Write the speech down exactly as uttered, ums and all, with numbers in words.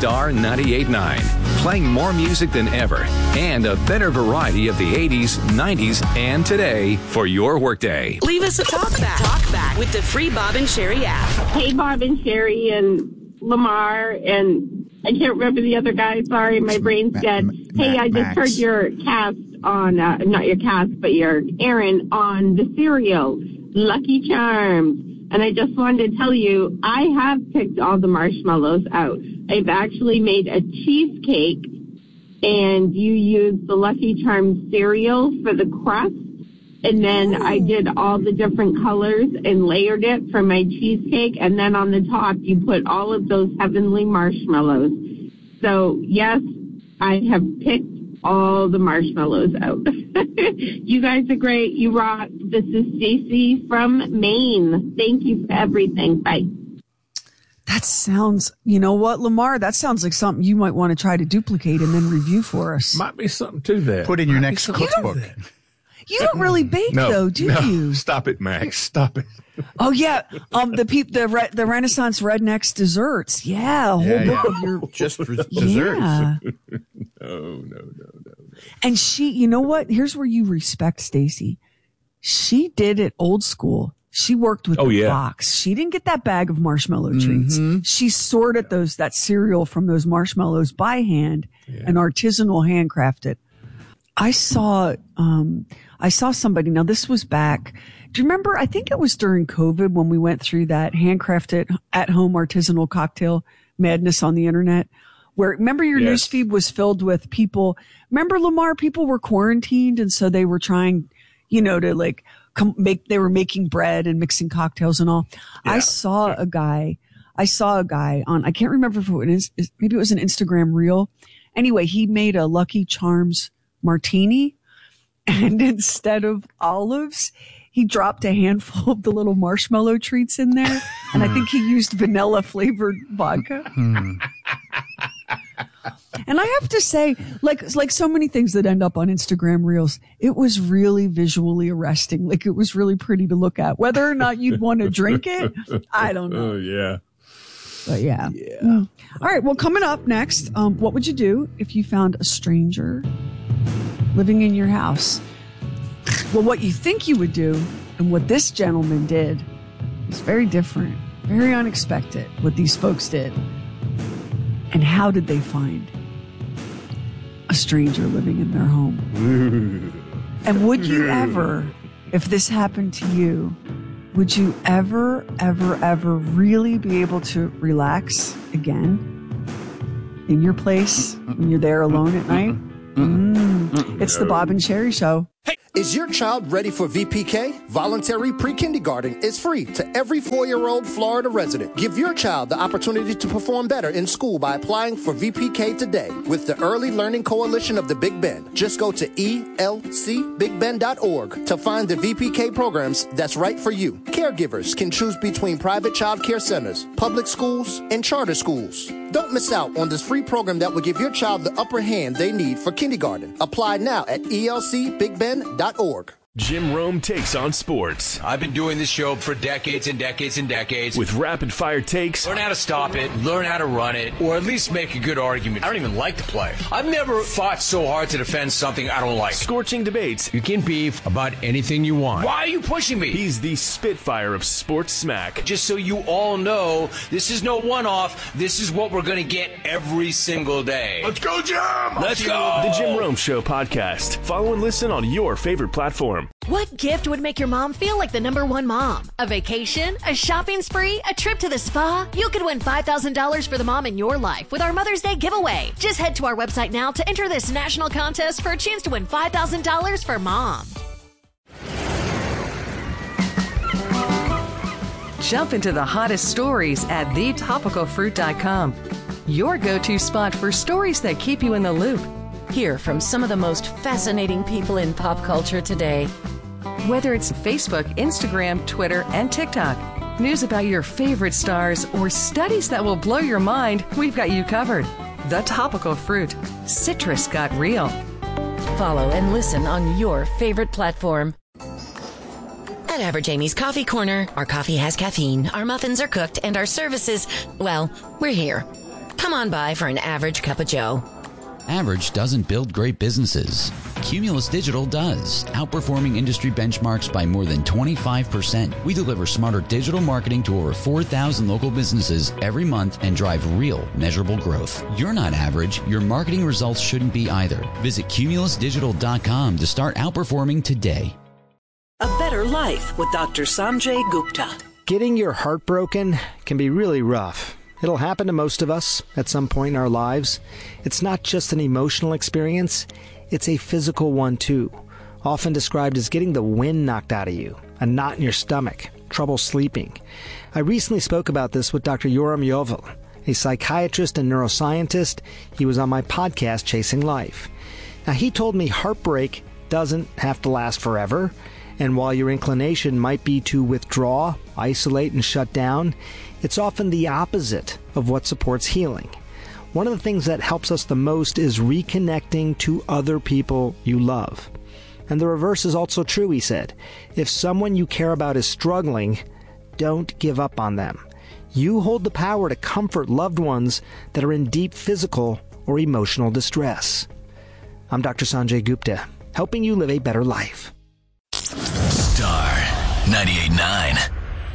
Star ninety-eight point nine, playing more music than ever and a better variety of the eighties, nineties, and today for your workday. Leave us a talk back. Talk back with the free Bob and Sherry app. Hey, Bob and Sherry and Lamar, and I can't remember the other guy. Sorry, my brain's dead. Ma- hey, I just Max. heard your cast on, uh, not your cast, but your Aaron on the cereal, Lucky Charms. And I just wanted to tell you, I have picked all the marshmallows out. I've actually made a cheesecake, and you use the Lucky Charms cereal for the crust. And then Ooh. I did all the different colors and layered it for my cheesecake. And then on the top, you put all of those heavenly marshmallows. So, yes, I have picked all the marshmallows out. You guys are great. You rock. This is Stacy from Maine. Thank you for everything. Bye. That sounds, you know what, Lamar, that sounds like something you might want to try to duplicate and then review for us. Might be something to that. Put in your Might next cookbook. You don't really bake, no, though, do no. you? Stop it, Max. Stop it. Oh, yeah. Um, the peop, the re, the Renaissance Rednecks desserts. Yeah, a whole yeah, book yeah. of your just for desserts. Yeah. no, no, no, no, no. And she, you know what? Here's where you respect Stacy. She did it old school. She worked with oh, the yeah. box. She didn't get that bag of marshmallow treats. Mm-hmm. She sorted those that cereal from those marshmallows by hand yeah. and artisanal handcrafted. I saw, um, I saw somebody. Now this was back. Do you remember? I think it was during COVID when we went through that handcrafted at home artisanal cocktail madness on the internet. Where remember your yes. newsfeed was filled with people. Remember, Lamar, people were quarantined, and so they were trying, you know, to like come make. They were making bread and mixing cocktails and all. Yeah. I saw a guy. I saw a guy on. I can't remember if it was maybe it was an Instagram reel. Anyway, he made a Lucky Charms martini, and instead of olives, he dropped a handful of the little marshmallow treats in there, and I think he used vanilla flavored vodka. And I have to say, like like so many things that end up on Instagram Reels, it was really visually arresting. Like, it was really pretty to look at. Whether or not you'd want to drink it, I don't know. Oh, yeah. But yeah. yeah. Mm. All right, well, coming up next, um, what would you do if you found a stranger living in your house? Well, what you think you would do and what this gentleman did is very different, very unexpected, what these folks did. And how did they find a stranger living in their home? Ooh. And would you ever, if this happened to you, would you ever, ever, ever really be able to relax again in your place when you're there alone at night? Mm. It's the Bob and Sherry Show. Hey, is your child ready for V P K? Voluntary pre-kindergarten is free to every four-year-old Florida resident. Give your child the opportunity to perform better in school by applying for V P K today with the Early Learning Coalition of the Big Bend. Just go to E L C big bend dot org to find the V P K programs that's right for you. Caregivers can choose between private child care centers, public schools, and charter schools. Don't miss out on this free program that will give your child the upper hand they need for kindergarten. Apply now at E L C big bend dot org. Jim Rome takes on sports. I've been doing this show for decades and decades and decades. With rapid-fire takes. Learn how to stop it, learn how to run it, or at least make a good argument. I don't even like to play. I've never fought so hard to defend something I don't like. Scorching debates. You can beef about anything you want. Why are you pushing me? He's the Spitfire of sports smack. Just so you all know, this is no one-off. This is what we're going to get every single day. Let's go, Jim! Let's go! The Jim Rome Show podcast. Follow and listen on your favorite platform. What gift would make your mom feel like the number one mom? A vacation? A shopping spree? A trip to the spa? You could win five thousand dollars for the mom in your life with our Mother's Day giveaway. Just head to our website now to enter this national contest for a chance to win five thousand dollars for mom. Jump into the hottest stories at the topical fruit dot com. Your go-to spot for stories that keep you in the loop. Hear from some of the most fascinating people in pop culture today. Whether it's Facebook, Instagram, Twitter, and TikTok, news about your favorite stars, or studies that will blow your mind, we've got you covered. The Topical Fruit. Citrus got real. Follow and listen on your favorite platform. At Average Amy's Coffee Corner, our coffee has caffeine, our muffins are cooked, and our services, well, we're here. Come Come on by for an average cup of joe. Average doesn't build great businesses. Cumulus Digital does, outperforming industry benchmarks by more than twenty-five percent. We deliver smarter digital marketing to over four thousand local businesses every month and drive real, measurable growth. You're not average. Your marketing results shouldn't be either. Visit cumulus digital dot com to start outperforming today. A Better Life with Doctor Sanjay Gupta. Getting your heart broken can be really rough. It'll happen to most of us at some point in our lives. It's not just an emotional experience, it's a physical one too, often described as getting the wind knocked out of you, a knot in your stomach, trouble sleeping. I recently spoke about this with Doctor Yoram Yovel, a psychiatrist and neuroscientist. He was on my podcast, Chasing Life. Now, he told me heartbreak doesn't have to last forever, and while your inclination might be to withdraw, isolate, and shut down, it's often the opposite of what supports healing. One of the things that helps us the most is reconnecting to other people you love. And the reverse is also true, he said. If someone you care about is struggling, don't give up on them. You hold the power to comfort loved ones that are in deep physical or emotional distress. I'm Doctor Sanjay Gupta, helping you live a better life. Star ninety-eight point nine.